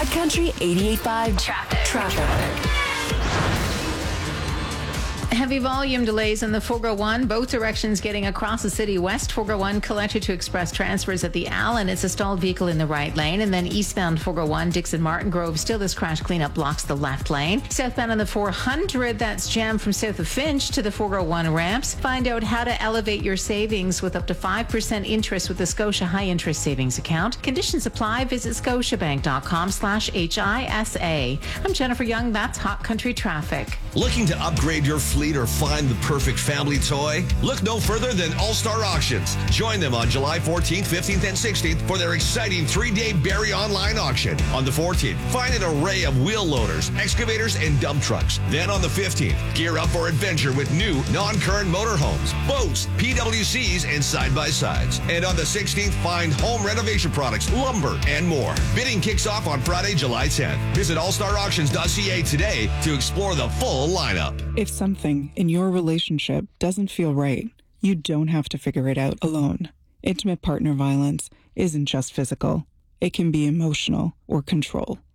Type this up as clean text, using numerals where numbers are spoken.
Hot Country 88.5 Traffic. Heavy volume delays on the 401, both directions getting across the city west. 401 collected to express transfers at the Allen. It's a stalled vehicle in the right lane. And then eastbound 401, Dixon Martin Grove, still this crash cleanup blocks the left lane. Southbound on the 400, that's jammed from south of Finch to the 401 ramps. Find out how to elevate your savings with up to 5% interest with the Scotia High Interest Savings Account. Conditions apply. Visit scotiabank.com/HISA. I'm Jennifer Young. That's Hot Country Traffic. Looking to upgrade your fleet or find the perfect family toy? Look no further than All-Star Auctions. Join them on July 14th, 15th, and 16th for their exciting 3-day Barrie Online auction. On the 14th, find an array of wheel loaders, excavators, and dump trucks. Then on the 15th, gear up for adventure with new non-current motorhomes, boats, PWCs, and side-by-sides. And on the 16th, find home renovation products, lumber, and more. Bidding kicks off on Friday, July 10th. Visit allstarauctions.ca today to explore the full lineup. If something in your relationship doesn't feel right, you don't have to figure it out alone. Intimate partner violence isn't just physical. It can be emotional or control.